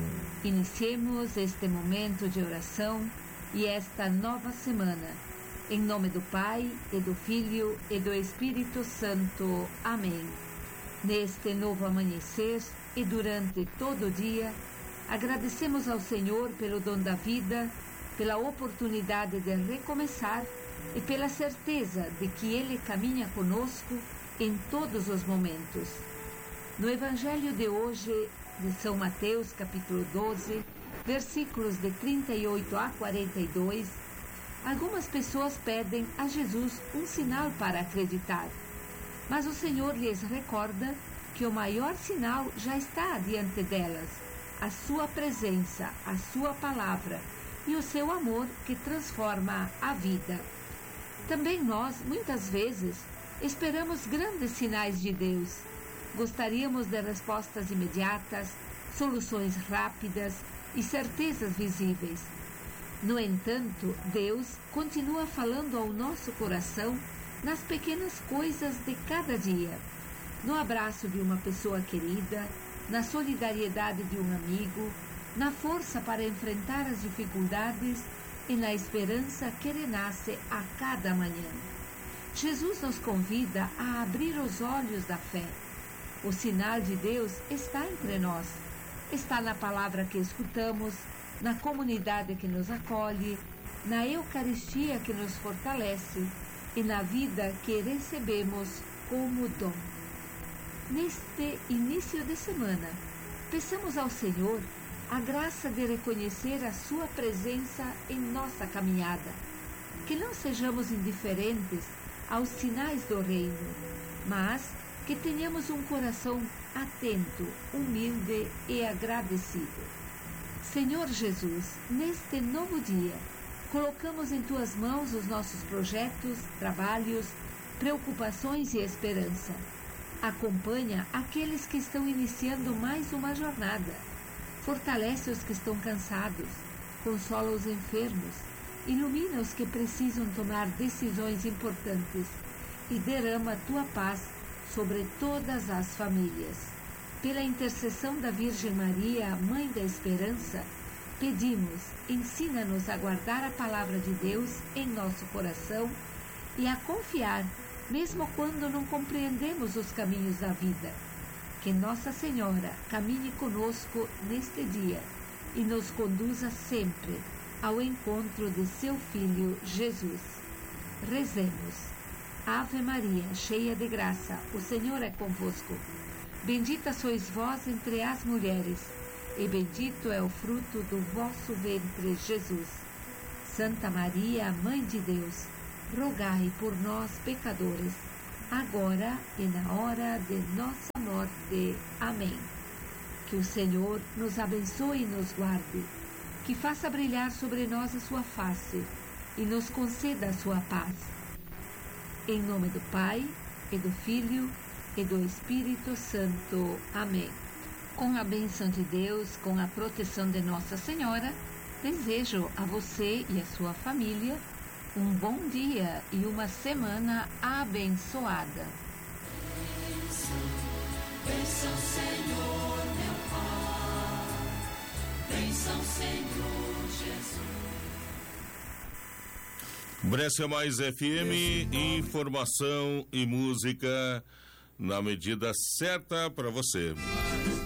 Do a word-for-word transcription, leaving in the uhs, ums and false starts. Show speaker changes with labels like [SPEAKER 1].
[SPEAKER 1] Iniciemos este momento de oração e esta nova semana. Em nome do Pai, e do Filho, e do Espírito Santo. Amém. Neste novo amanhecer e durante todo o dia, agradecemos ao Senhor pelo dom da vida, pela oportunidade de recomeçar e pela certeza de que Ele caminha conosco em todos os momentos. No Evangelho de hoje, de São Mateus, capítulo doze, versículos de trinta e oito a quarenta e dois, algumas pessoas pedem a Jesus um sinal para acreditar. Mas o Senhor lhes recorda que o maior sinal já está diante delas, a sua presença, a sua palavra e o seu amor que transforma a vida. Também nós, muitas vezes, esperamos grandes sinais de Deus. Gostaríamos de respostas imediatas, soluções rápidas e certezas visíveis. No entanto, Deus continua falando ao nosso coração nas pequenas coisas de cada dia, no abraço de uma pessoa querida, na solidariedade de um amigo, na força para enfrentar as dificuldades e na esperança que renasce a cada manhã. Jesus nos convida a abrir os olhos da fé. O sinal de Deus está entre nós. Está na palavra que escutamos, na comunidade que nos acolhe, na Eucaristia que nos fortalece e na vida que recebemos como dom. Neste início de semana, peçamos ao Senhor a graça de reconhecer a sua presença em nossa caminhada, que não sejamos indiferentes aos sinais do reino, mas que tenhamos um coração atento, humilde e agradecido. Senhor Jesus, neste novo dia, colocamos em Tuas mãos os nossos projetos, trabalhos, preocupações e esperança. Acompanha aqueles que estão iniciando mais uma jornada. Fortalece os que estão cansados, consola os enfermos, ilumina os que precisam tomar decisões importantes e derrama Tua paz sobre todas as famílias. Pela intercessão da Virgem Maria, Mãe da Esperança, pedimos, ensina-nos a guardar a palavra de Deus em nosso coração e a confiar, mesmo quando não compreendemos os caminhos da vida. Que Nossa Senhora caminhe conosco neste dia e nos conduza sempre ao encontro de seu Filho Jesus. Rezemos. Ave Maria, cheia de graça, o Senhor é convosco. Bendita sois vós entre as mulheres, e bendito é o fruto do vosso ventre, Jesus. Santa Maria, Mãe de Deus, rogai por nós, pecadores, agora e na hora de nossa morte. Amém. Que o Senhor nos abençoe e nos guarde, que faça brilhar sobre nós a sua face e nos conceda a sua paz. Em nome do Pai, e do Filho, e do Espírito Santo. Amém. Com a bênção de Deus, com a proteção de Nossa Senhora, desejo a você e a sua família um bom dia e uma semana abençoada.
[SPEAKER 2] Bênção, Senhor, meu Pai. Bênção, Senhor Jesus.
[SPEAKER 3] Brescia Mais F M, informação e música na medida certa para você.